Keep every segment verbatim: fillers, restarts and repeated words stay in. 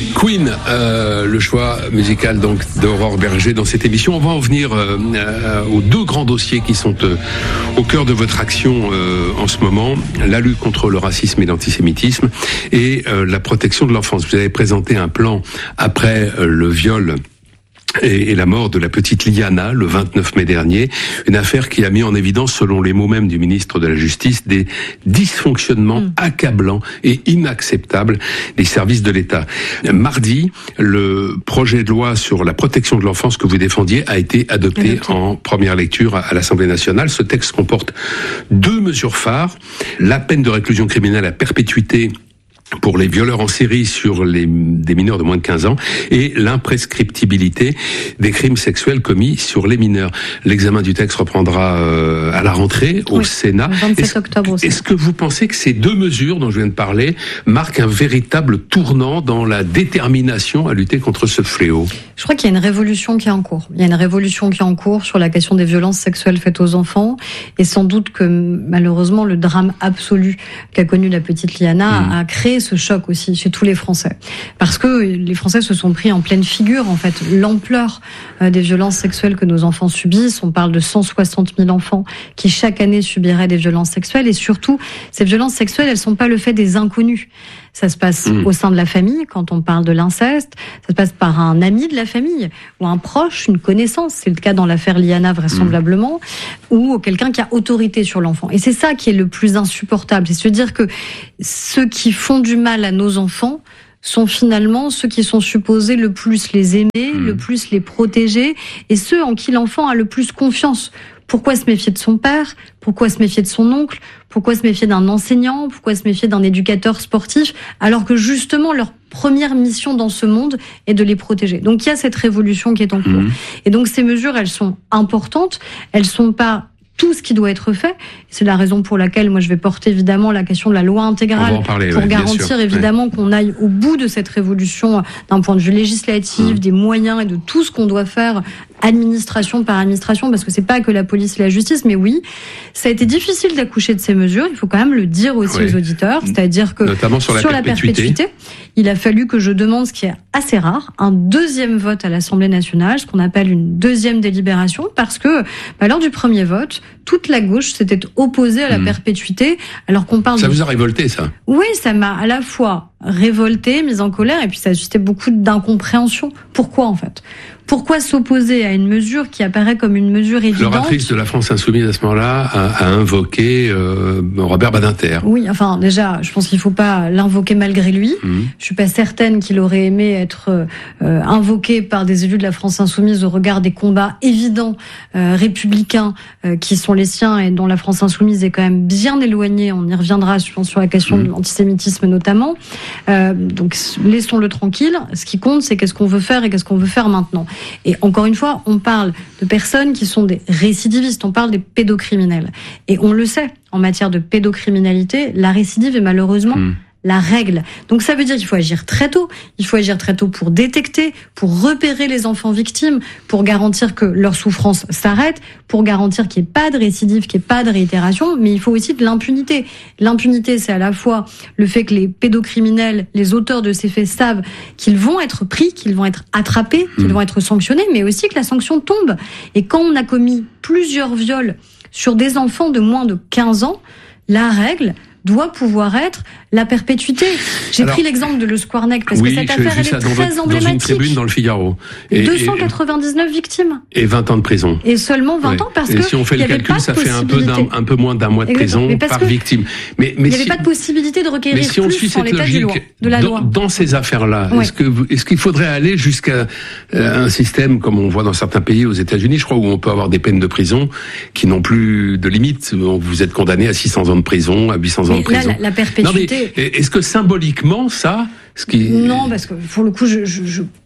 Queen, euh, le choix musical donc d'Aurore Berger dans cette émission. On va en venir euh, euh, aux deux grands dossiers qui sont euh, au cœur de votre action euh, en ce moment, la lutte contre le racisme et l'antisémitisme et euh, la protection de l'enfance. Vous avez présenté un plan après euh, le viol et la mort de la petite Liana le vingt-neuf mai dernier, une affaire qui a mis en évidence, selon les mots même du ministre de la Justice, des dysfonctionnements mmh. accablants et inacceptables des services de l'État. Mardi, le projet de loi sur la protection de l'enfance que vous défendiez a été adopté, adopté. en première lecture à l'Assemblée nationale. Ce texte comporte deux mesures phares, la peine de réclusion criminelle à perpétuité pour les violeurs en série sur les, des mineurs de moins de quinze ans et l'imprescriptibilité des crimes sexuels commis sur les mineurs. L'examen du texte reprendra euh, à la rentrée au oui, Sénat. vingt-sept octobre aussi. Est-ce que vous pensez que ces deux mesures dont je viens de parler marquent un véritable tournant dans la détermination à lutter contre ce fléau ? Je crois qu'il y a une révolution qui est en cours. Il y a une révolution qui est en cours sur la question des violences sexuelles faites aux enfants et sans doute que malheureusement le drame absolu qu'a connu la petite Liana mmh. a créé ce choc aussi chez tous les Français. Parce que les Français se sont pris en pleine figure, en fait, l'ampleur des violences sexuelles que nos enfants subissent. On parle de cent soixante mille enfants qui chaque année subiraient des violences sexuelles et surtout, ces violences sexuelles, elles sont pas le fait des inconnus. Ça se passe mmh. au sein de la famille, quand on parle de l'inceste. Ça se passe par un ami de la famille, ou un proche, une connaissance. C'est le cas dans l'affaire Liana, vraisemblablement, mmh. ou quelqu'un qui a autorité sur l'enfant. Et c'est ça qui est le plus insupportable. C'est se dire que ceux qui font du mal à nos enfants sont finalement ceux qui sont supposés le plus les aimer, mmh. le plus les protéger, et ceux en qui l'enfant a le plus confiance. Pourquoi se méfier de son père ? Pourquoi se méfier de son oncle ? Pourquoi se méfier d'un enseignant ? Pourquoi se méfier d'un éducateur sportif ? Alors que justement, leur première mission dans ce monde est de les protéger. Donc il y a cette révolution qui est en cours. Mmh. Et donc ces mesures, elles sont importantes. Elles sont pas tout ce qui doit être fait. C'est la raison pour laquelle moi je vais porter évidemment la question de la loi intégrale parler, pour ouais, garantir évidemment ouais. qu'on aille au bout de cette révolution d'un point de vue législatif, mmh. des moyens et de tout ce qu'on doit faire administration par administration, parce que c'est pas que la police et la justice, mais oui, ça a été difficile d'accoucher de ces mesures, il faut quand même le dire aussi oui. aux auditeurs, c'est-à-dire que notamment sur la, sur perpétuité. la perpétuité, il a fallu que je demande, ce qui est assez rare, un deuxième vote à l'Assemblée nationale, ce qu'on appelle une deuxième délibération, parce que bah, lors du premier vote, toute la gauche s'était opposée à la mmh. perpétuité, alors qu'on parle... Ça de... vous a révolté, ça ? Oui, ça m'a à la fois révolté, mise en colère, et puis ça suscitait beaucoup d'incompréhension. Pourquoi, en fait ? Pourquoi s'opposer à une mesure qui apparaît comme une mesure évidente ? L'oratrice de la France Insoumise à ce moment-là a, a invoqué euh, Robert Badinter. Oui, enfin déjà, je pense qu'il ne faut pas l'invoquer malgré lui. Mmh. Je suis pas certaine qu'il aurait aimé être euh, invoqué par des élus de la France Insoumise au regard des combats évidents euh, républicains euh, qui sont les siens et dont la France Insoumise est quand même bien éloignée. On y reviendra, je pense, sur la question mmh. de l'antisémitisme notamment. Euh, donc laissons-le tranquille. Ce qui compte, c'est qu'est-ce qu'on veut faire et qu'est-ce qu'on veut faire maintenant. Et encore une fois, on parle de personnes qui sont des récidivistes, on parle des pédocriminels. Et on le sait, en matière de pédocriminalité, la récidive est malheureusement mmh. la règle. Donc ça veut dire qu'il faut agir très tôt. Il faut agir très tôt pour détecter, pour repérer les enfants victimes, pour garantir que leur souffrance s'arrête, pour garantir qu'il n'y ait pas de récidive, qu'il n'y ait pas de réitération, mais il faut aussi de l'impunité. L'impunité, c'est à la fois le fait que les pédocriminels, les auteurs de ces faits savent qu'ils vont être pris, qu'ils vont être attrapés, qu'ils mmh. vont être sanctionnés, mais aussi que la sanction tombe. Et quand on a commis plusieurs viols sur des enfants de moins de quinze ans, la règle doit pouvoir être la perpétuité. J'ai Alors, pris l'exemple de Le Squarnec parce oui, que cette affaire, elle est très votre, emblématique. Dans une tribune dans le Figaro. Et, deux cent quatre-vingt-dix-neuf et, victimes. Et vingt ans de prison. Et seulement vingt ouais. ans parce et que si on fait le calcul, ça fait un peu, d'un, un peu moins d'un mois de prison par victime. Mais, mais il n'y avait si, pas de possibilité de requérir si on plus suit sans cette l'état logique, du loi, de la dans, loi. Dans ces affaires-là, ouais. est-ce, que, est-ce qu'il faudrait aller jusqu'à euh, un système comme on voit dans certains pays, aux États-Unis, je crois, où on peut avoir des peines de prison qui n'ont plus de limite. Vous êtes condamné à six cents ans de prison, à huit cents ans de prison. Là, la, la perpétuité. Non, mais est-ce que symboliquement, ça, ce qui... Non, parce que pour le coup, je, je, je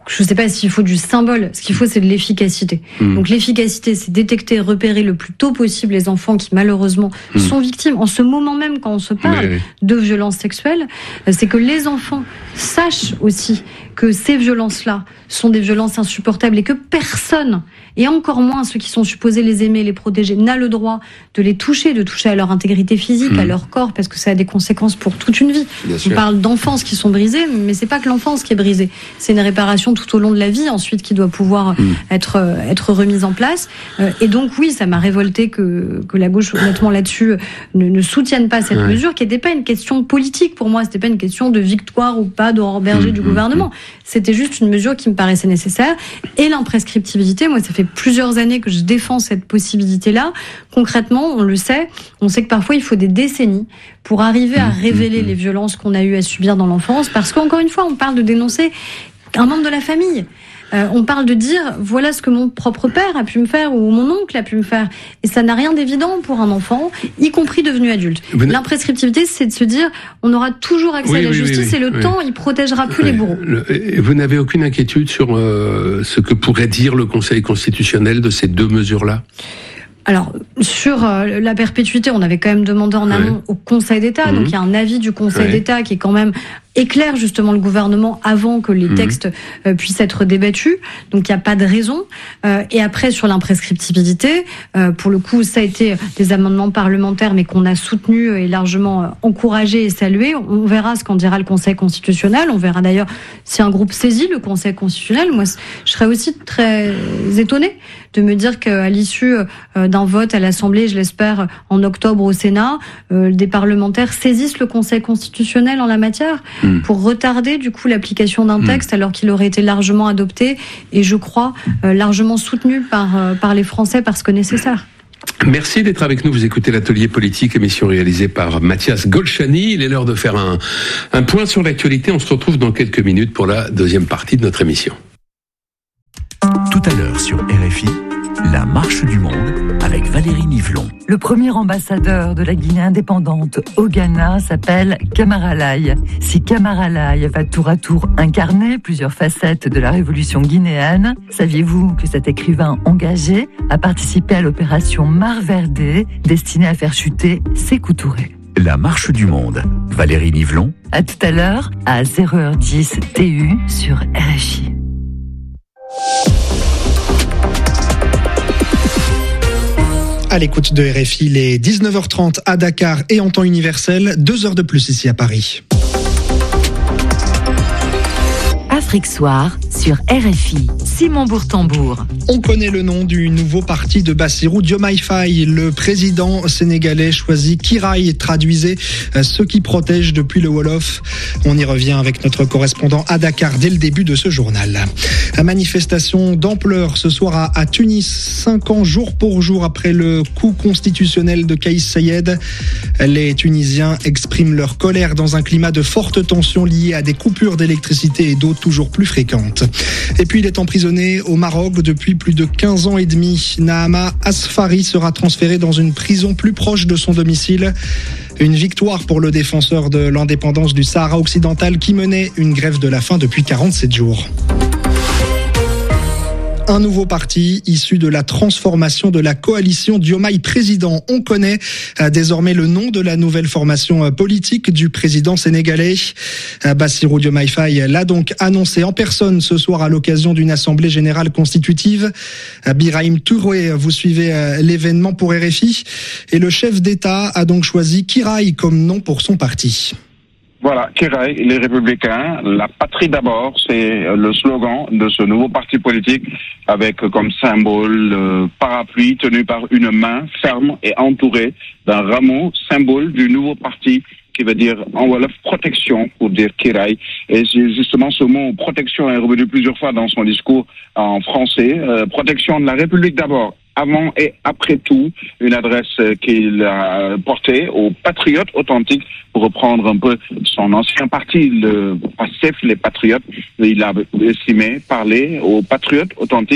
je ne sais pas s'il faut du symbole, ce qu'il faut c'est de l'efficacité. Mmh. Donc l'efficacité, c'est détecter, repérer le plus tôt possible les enfants qui malheureusement mmh. sont victimes. En ce moment même, quand on se parle oui, oui. de violences sexuelles, c'est que les enfants sachent aussi que ces violences-là sont des violences insupportables et que personne, et encore moins ceux qui sont supposés les aimer, les protéger, n'a le droit de les toucher, de toucher à leur intégrité physique, mmh. à leur corps, parce que ça a des conséquences pour toute une vie. Bien on sûr. Parle d'enfances qui sont brisées, mais c'est pas que l'enfance qui est brisée. C'est une réparation tout au long de la vie, ensuite, qui doit pouvoir mmh. être, être remise en place. Et donc, oui, ça m'a révolté que, que la gauche, honnêtement, là-dessus, ne, ne soutienne pas cette ouais. mesure, qui n'était pas une question politique pour moi, c'était pas une question de victoire ou pas d'Aurore Berger mmh. du gouvernement. C'était juste une mesure qui me paraissait nécessaire. Et l'imprescriptibilité, moi, ça fait plusieurs années que je défends cette possibilité-là. Concrètement, on le sait, on sait que parfois il faut des décennies pour arriver à révéler les violences qu'on a eu à subir dans l'enfance, parce qu'encore une fois, on parle de dénoncer un membre de la famille. Euh, on parle de dire, voilà ce que mon propre père a pu me faire ou mon oncle a pu me faire. Et ça n'a rien d'évident pour un enfant, y compris devenu adulte. Vous L'imprescriptibilité, c'est de se dire, on aura toujours accès oui, à la oui, justice oui, oui, et le oui. temps, il protégera plus oui. les bourreaux. Le, vous n'avez aucune inquiétude sur euh, ce que pourrait dire le Conseil constitutionnel de ces deux mesures-là ? Alors, sur euh, la perpétuité, on avait quand même demandé en amont ouais. au Conseil d'État. Mmh. Donc, il y a un avis du Conseil ouais. d'État qui est quand même éclaire justement le gouvernement avant que les mmh. textes euh, puissent être débattus. Donc, il n'y a pas de raison. Euh, et après, sur l'imprescriptibilité, euh, pour le coup, ça a été des amendements parlementaires, mais qu'on a soutenus et largement euh, encouragés et salués. On verra ce qu'en dira le Conseil constitutionnel. On verra d'ailleurs si un groupe saisit le Conseil constitutionnel. Moi, je serais aussi très étonnée de me dire qu'à l'issue euh, d'un vote à l'Assemblée, je l'espère, en octobre au Sénat, euh, des parlementaires saisissent le Conseil constitutionnel en la matière mmh. pour retarder du coup l'application d'un texte mmh. alors qu'il aurait été largement adopté et je crois euh, largement soutenu par, euh, par les Français parce que nécessaire. Merci d'être avec nous. Vous écoutez l'Atelier politique, émission réalisée par Mathias Golchani. Il est l'heure de faire un, un point sur l'actualité. On se retrouve dans quelques minutes pour la deuxième partie de notre émission. Tout à l'heure sur R F I, la marche du monde avec Valérie Nivelon. Le premier ambassadeur de la Guinée indépendante au Ghana s'appelle Camara Laye. Si Camara Laye va tour à tour incarner plusieurs facettes de la révolution guinéenne, saviez-vous que cet écrivain engagé a participé à l'opération Mar Verde destinée à faire chuter Sékou Touré? La marche du monde. Valérie Nivelon. À tout à l'heure, à zéro heure dix T U sur R F I. À l'écoute de R F I, les dix-neuf heures trente à Dakar et en temps universel, deux heures de plus ici à Paris. Afrique Soir sur R F I. Simon Bourtambour. On connaît le nom du nouveau parti de Bassirou Diomaye Faye. Le président sénégalais choisit Kiraay, traduisez ceux qui protègent depuis le Wolof. On y revient avec notre correspondant à Dakar dès le début de ce journal. La manifestation d'ampleur ce soir à, à Tunis, cinq ans jour pour jour après le coup constitutionnel de Kais Saied. Les Tunisiens expriment leur colère dans un climat de forte tension lié à des coupures d'électricité et d'eau toujours plus fréquentes. Et puis il est emprisonné au Maroc depuis plus de quinze ans et demi. Nahama Asfari sera transféré dans une prison plus proche de son domicile. Une victoire pour le défenseur de l'indépendance du Sahara occidental qui menait une grève de la faim depuis quarante-sept jours. Un nouveau parti issu de la transformation de la coalition Diomaye président. On connaît euh, désormais le nom de la nouvelle formation euh, politique du président sénégalais. Euh, Bassirou Diomaye Faye l'a donc annoncé en personne ce soir à l'occasion d'une assemblée générale constitutive. Euh, Birahim Touré, vous suivez euh, l'événement pour R F I. Et le chef d'État a donc choisi Kiraay comme nom pour son parti. Voilà, Kiraay, les Républicains, la patrie d'abord, c'est le slogan de ce nouveau parti politique avec comme symbole le parapluie tenu par une main ferme et entouré d'un rameau, symbole du nouveau parti qui veut dire en wolof protection pour dire Kiraay. Et justement ce mot protection est revenu plusieurs fois dans son discours en français. Euh, protection de la République d'abord. Avant et après tout, une adresse qu'il a portée aux patriotes authentiques, pour reprendre un peu son ancien parti, le P A S T E F, les patriotes. Il a estimé parler aux patriotes authentiques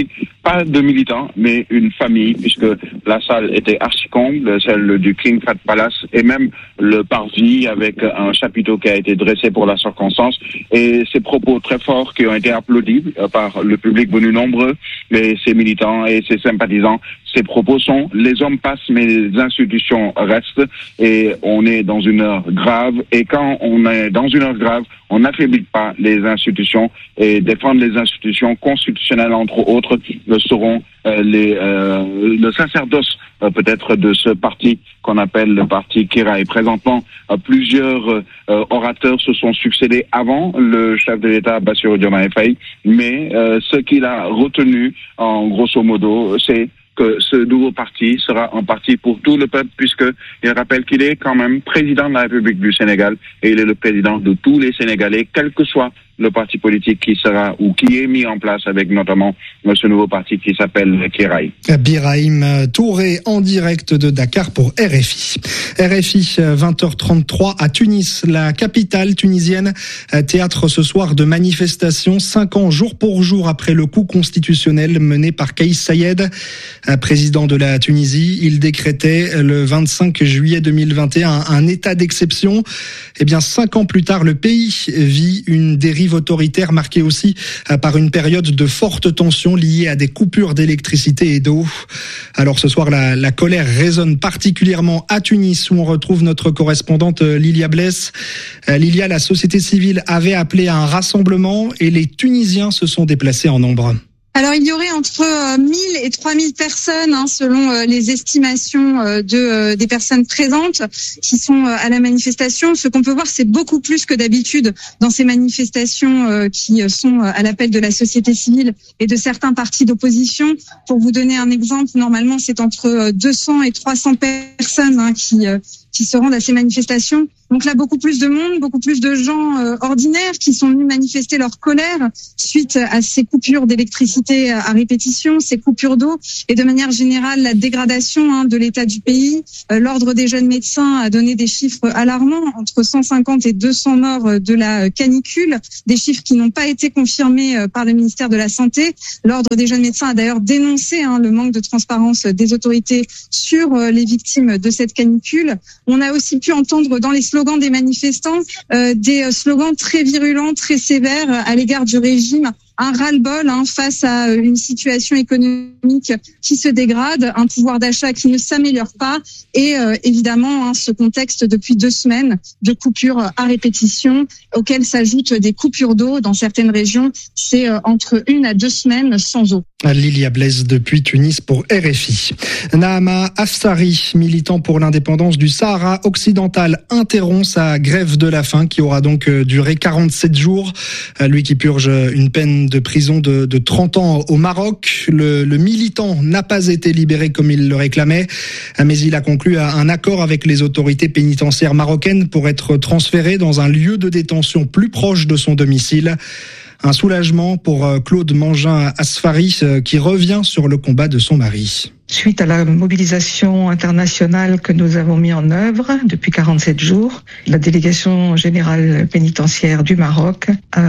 pas de militants, mais une famille, puisque la salle était archi-comble, celle du King Fahd Palace, et même le parvis avec un chapiteau qui a été dressé pour la circonstance, et ces propos très forts qui ont été applaudis par le public venu nombreux, et ses militants et ses sympathisants. Ces propos sont « les hommes passent, mais les institutions restent », et on est dans une heure grave, et quand on est dans une heure grave, on n'affaiblit pas les institutions, et défendre les institutions constitutionnelles, entre autres, le seront euh, les, euh, le sacerdoce euh, peut-être de ce parti qu'on appelle le parti Kiraï. Présentement, euh, plusieurs euh, orateurs se sont succédés avant le chef de l'État, Bassirou Diomaye Faye, mais euh, ce qu'il a retenu, en grosso modo, c'est que ce nouveau parti sera un parti pour tout le peuple, puisqu'il rappelle qu'il est quand même président de la République du Sénégal, et il est le président de tous les Sénégalais, quel que soit le parti politique qui sera ou qui est mis en place, avec notamment ce nouveau parti qui s'appelle Kiraï. Birahim Touré en direct de Dakar pour R F I. R F I, vingt heures trente-trois à Tunis, la capitale tunisienne, théâtre ce soir de manifestations, cinq ans jour pour jour après le coup constitutionnel mené par Kais Saied, président de la Tunisie. Il décrétait le vingt-cinq juillet deux mille vingt et un un état d'exception. Eh bien, cinq ans plus tard, le pays vit une dérive autoritaire marquée aussi par une période de forte tension liée à des coupures d'électricité et d'eau. Alors ce soir, la, la colère résonne particulièrement à Tunis, où on retrouve notre correspondante Lilia Bless. Lilia, la société civile avait appelé à un rassemblement et les Tunisiens se sont déplacés en nombre. Alors, il y aurait entre mille et trois mille personnes, hein, selon euh, les estimations euh, de euh, des personnes présentes qui sont euh, à la manifestation. Ce qu'on peut voir, c'est beaucoup plus que d'habitude dans ces manifestations euh, qui sont à l'appel de la société civile et de certains partis d'opposition. Pour vous donner un exemple, normalement, c'est entre deux cents et trois cents personnes hein, qui euh, qui se rendent à ces manifestations. Donc là, beaucoup plus de monde, beaucoup plus de gens euh, ordinaires qui sont venus manifester leur colère suite à ces coupures d'électricité à répétition, ces coupures d'eau et de manière générale la dégradation hein, de l'état du pays. Euh, L'Ordre des jeunes médecins a donné des chiffres alarmants, entre cent cinquante et deux cents morts de la canicule, des chiffres qui n'ont pas été confirmés euh, par le ministère de la Santé. L'Ordre des jeunes médecins a d'ailleurs dénoncé hein, le manque de transparence des autorités sur euh, les victimes de cette canicule. On a aussi pu entendre dans les slogans des manifestants euh, des slogans très virulents, très sévères à l'égard du régime. Un ras-le-bol hein, face à une situation économique qui se dégrade, un pouvoir d'achat qui ne s'améliore pas et euh, évidemment hein, ce contexte depuis deux semaines de coupures à répétition auxquelles s'ajoutent des coupures d'eau dans certaines régions. C'est euh, entre une à deux semaines sans eau. Lilia Blaise depuis Tunis pour R F I. Nahama Afsari, militant pour l'indépendance du Sahara occidental, interrompt sa grève de la faim qui aura donc duré quarante-sept jours. Lui qui purge une peine de prison de, de trente ans au Maroc. Le, le militant n'a pas été libéré comme il le réclamait, mais il a conclu un accord avec les autorités pénitentiaires marocaines pour être transféré dans un lieu de détention plus proche de son domicile. Un soulagement pour Claude Mangin-Asfari qui revient sur le combat de son mari. Suite à la mobilisation internationale que nous avons mis en œuvre depuis quarante-sept jours, la délégation générale pénitentiaire du Maroc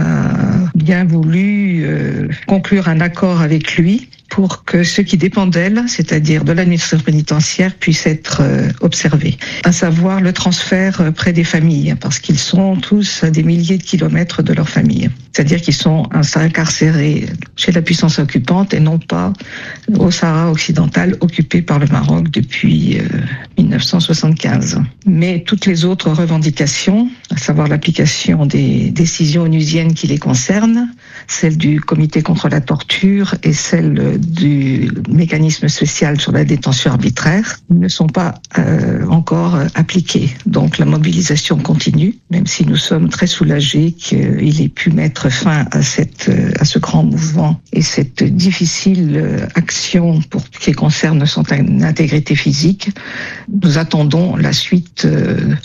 a bien voulu euh, conclure un accord avec lui pour que ce qui dépend d'elle, c'est-à-dire de l'administration pénitentiaire, puisse être euh, observé. À savoir le transfert près des familles, parce qu'ils sont tous à des milliers de kilomètres de leur famille. C'est-à-dire qu'ils sont incarcérés chez la puissance occupante et non pas au Sahara occidental, occupé par le Maroc depuis euh, mille neuf cent soixante-quinze. Mais toutes les autres revendications, à savoir l'application des décisions onusiennes qui les concernent, celle du comité contre la torture et celle du mécanisme spécial sur la détention arbitraire, ne sont pas euh, encore appliquées. Donc la mobilisation continue, même si nous sommes très soulagés qu'il ait pu mettre fin à, cette, à ce grand mouvement et cette difficile action pour ce qui concerne son intégrité physique. Nous attendons la suite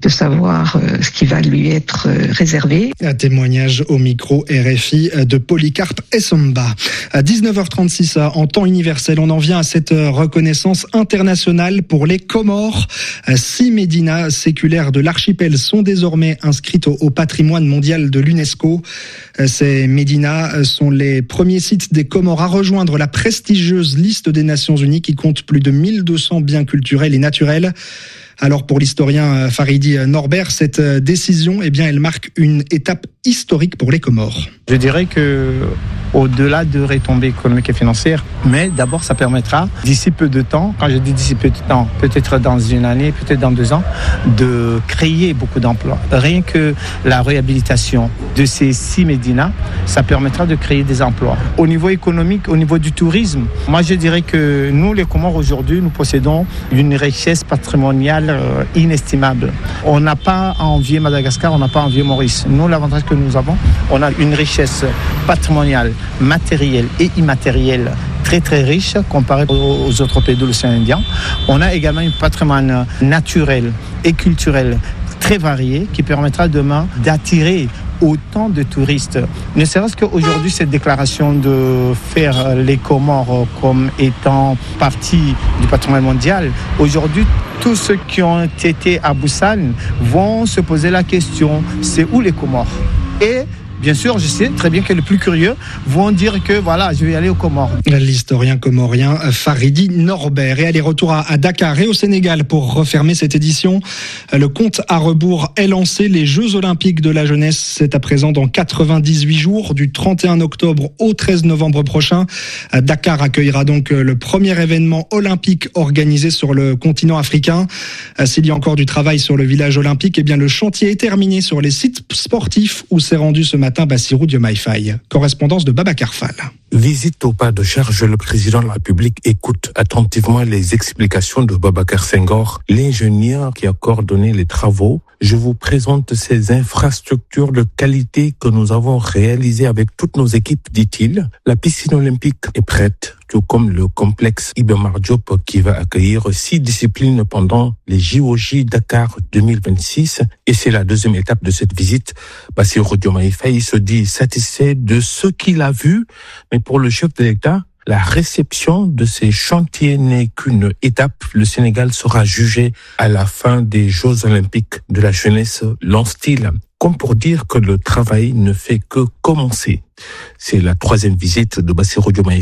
de savoir ce qui va lui être réservé. Un témoignage au micro R F I de Polycarpe Essomba. À dix-neuf heures trente-six, en temps universel, on en vient à cette reconnaissance internationale pour les Comores. Six médinas séculaires de l'archipel sont désormais inscrites au patrimoine mondial de l'UNESCO. Ces médinas sont les premiers sites des Comores à rejoindre la prestigieuse liste des Nations Unies qui compte plus de mille deux cents biens culturels et naturels. Alors pour l'historien Faridi Norbert, cette décision, eh bien, elle marque une étape historique pour les Comores. Je dirais que au-delà de retombées économiques et financières, mais d'abord ça permettra d'ici peu de temps, quand je dis d'ici peu de temps, peut-être dans une année, peut-être dans deux ans, de créer beaucoup d'emplois. Rien que la réhabilitation de ces six médinas, ça permettra de créer des emplois. Au niveau économique, au niveau du tourisme, moi je dirais que nous les Comores aujourd'hui, nous possédons une richesse patrimoniale euh, inestimable. On n'a pas à envier Madagascar, on n'a pas à envier Maurice. Nous, l'avantage que nous avons, on a une richesse patrimoniale, matérielle et immatérielle très très riche comparée aux autres pays de l'océan Indien. On a également un patrimoine naturel et culturel très varié qui permettra demain d'attirer autant de touristes. Ne serait-ce qu'aujourd'hui, cette déclaration de faire les Comores comme étant partie du patrimoine mondial, aujourd'hui, tous ceux qui ont été à Busan vont se poser la question, c'est où les Comores ? Et bien sûr, je sais très bien que les plus curieux vont dire que voilà, je vais aller aux Comores. L'historien comorien Faridi Norbert. Et allez, retour à Dakar et au Sénégal pour refermer cette édition. Le compte à rebours est lancé. Les Jeux Olympiques de la jeunesse, c'est à présent dans quatre-vingt-dix-huit jours, du trente et un octobre au treize novembre prochain. Dakar accueillera donc le premier événement olympique organisé sur le continent africain. S'il y a encore du travail sur le village olympique, eh bien le chantier est terminé sur les sites sportifs où s'est rendu ce matin Bassirou Diomaye Faye. Correspondance de Babacar Fall. Visite au pas de charge, le président de la République écoute attentivement les explications de Babacar Senghor, l'ingénieur qui a coordonné les travaux. Je vous présente ces infrastructures de qualité que nous avons réalisées avec toutes nos équipes, dit-il. La piscine olympique est prête, tout comme le complexe Iba Mar Diop qui va accueillir six disciplines pendant les J O J Dakar deux mille vingt-six. Et c'est la deuxième étape de cette visite. Bassirou Diomaye Faye se dit satisfait de ce qu'il a vu, mais pour le chef de l'État, la réception de ces chantiers n'est qu'une étape. Le Sénégal sera jugé à la fin des Jeux Olympiques de la jeunesse, lance-t-il, comme pour dire que le travail ne fait que commencer. C'est la troisième visite de Bassirou Diomaye